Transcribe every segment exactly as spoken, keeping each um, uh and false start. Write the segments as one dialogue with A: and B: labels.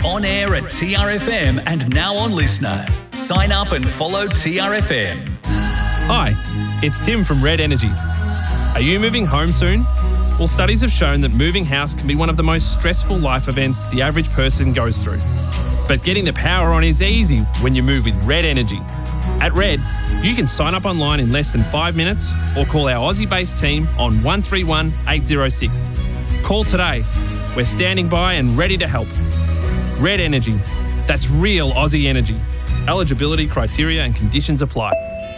A: on air at T R F M and now on Listener. Sign up and follow T R F M.
B: Hi, it's Tim from Red Energy. Are you moving home soon? Well, studies have shown that moving house can be one of the most stressful life events the average person goes through. But getting the power on is easy when you move with Red Energy. At Red, you can sign up online in less than five minutes or call our Aussie-based team on one three one, eight zero six. Call today. We're standing by and ready to help. Red Energy. That's real Aussie energy. Eligibility criteria and conditions apply.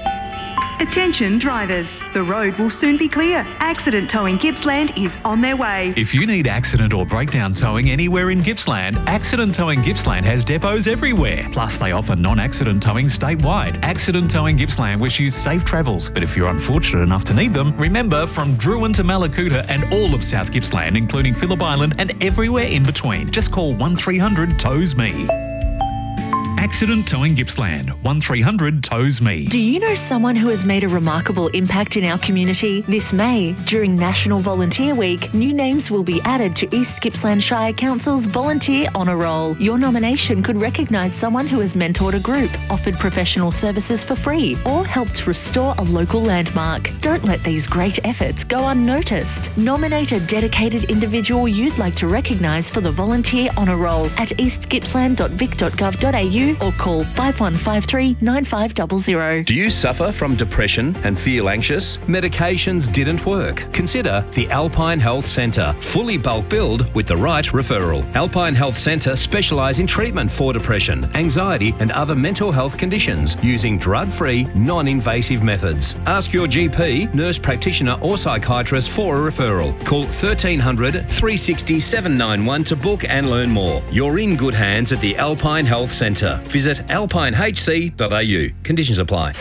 C: Attention drivers, the road will soon be clear. Accident Towing Gippsland is on their way.
D: If you need accident or breakdown towing anywhere in Gippsland, Accident Towing Gippsland has depots everywhere. Plus, they offer non-accident towing statewide. Accident Towing Gippsland wish you safe travels. But if you're unfortunate enough to need them, remember, from Druin to Malakuta and all of South Gippsland, including Phillip Island and everywhere in between, just call one three hundred tows me. Accident Towing Gippsland, one three hundred tows me.
E: Do you know someone who has made a remarkable impact in our community? This May, during National Volunteer Week, new names will be added to East Gippsland Shire Council's Volunteer Honour Roll. Your nomination could recognise someone who has mentored a group, offered professional services for free, or helped restore a local landmark. Don't let these great efforts go unnoticed. Nominate a dedicated individual you'd like to recognise for the Volunteer Honour Roll at east gippsland dot vic dot gov dot a u or call five one five three, nine five zero zero.
F: Do you suffer from depression and feel anxious? Medications didn't work? Consider the Alpine Health Centre. Fully bulk billed with the right referral. Alpine Health Centre specialise in treatment for depression, anxiety and other mental health conditions using drug-free, non-invasive methods. Ask your G P, nurse practitioner or psychiatrist for a referral. Call thirteen hundred, three sixty, seven ninety-one to book and learn more. You're in good hands at the Alpine Health Centre. Visit alpine h c dot a u. Conditions apply.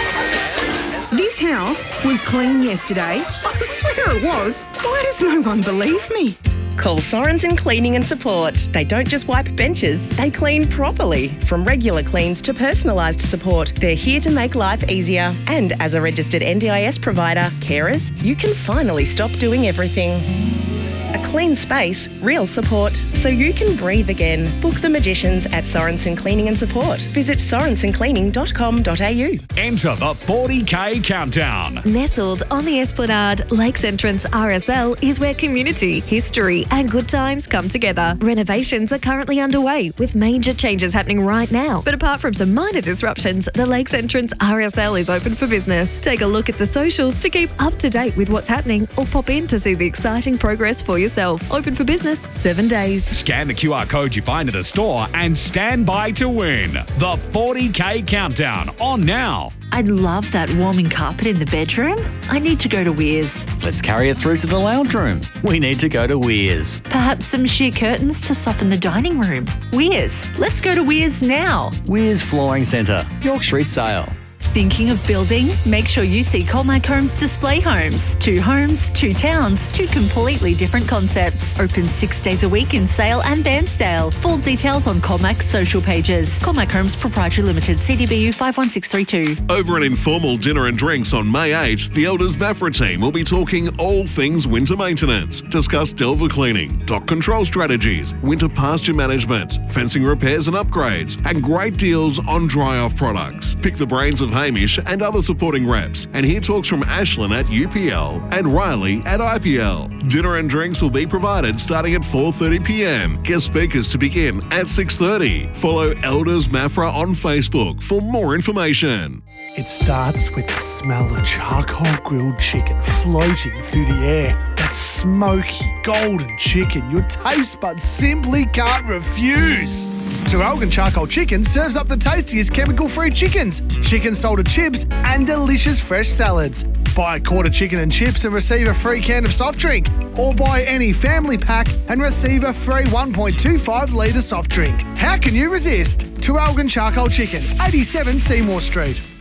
C: This house was clean yesterday. I swear it was. Why does no one believe me?
G: Call Sorensen Cleaning and Support. They don't just wipe benches, they clean properly. From regular cleans to personalised support, they're here to make life easier. And as a registered N D I S provider, carers, you can finally stop doing everything. A clean space, real support, so you can breathe again. Book the magicians at Sorensen Cleaning and Support. Visit sorensen cleaning dot com dot a u.
H: Enter the forty K countdown.
I: Nestled on the Esplanade, Lakes Entrance R S L is where community, history and good times come together. Renovations are currently underway with major changes happening right now. But apart from some minor disruptions, the Lakes Entrance R S L is open for business. Take a look at the socials to keep up to date with what's happening or pop in to see the exciting progress for yourself. Open for business seven days.
H: Scan the Q R code you find at a store and stand by to win. The forty K countdown on now.
E: I'd love that warming carpet in the bedroom. I need to go to Weirs.
J: Let's carry it through to the lounge room. We need to go to Weirs.
E: Perhaps some sheer curtains to soften the dining room. Weirs. Let's go to Weirs now.
J: Weirs Flooring Centre, York Street Sale.
E: Thinking of building? Make sure you see Colmac Homes Display Homes. Two homes, two towns, two completely different concepts. Open six days a week in Sale and Bairnsdale. Full details on Colmac's social pages. Colmac Homes Proprietary Limited, C D B U five one six three two.
K: Over an informal dinner and drinks on May eighth, the Elders Mafra team will be talking all things winter maintenance. Discuss Delver cleaning, dock control strategies, winter pasture management, fencing repairs and upgrades, and great deals on dry-off products. Pick the brains of Hamish and other supporting reps, and hear talks from Ashlyn at U P L and Riley at I P L. Dinner and drinks will be provided starting at four thirty p m. Guest speakers to begin at six thirty. Follow Elders Mafra on Facebook for more information.
L: It starts with the smell of charcoal grilled chicken floating through the air. That smoky, golden chicken your taste buds simply can't refuse. Terralgan Charcoal Chicken serves up the tastiest chemical-free chickens, chicken salted chips and delicious fresh salads. Buy a quarter chicken and chips and receive a free can of soft drink, or buy any family pack and receive a free one point two five litre soft drink. How can you resist? Terralgan Charcoal Chicken, eighty-seven Seymour Street.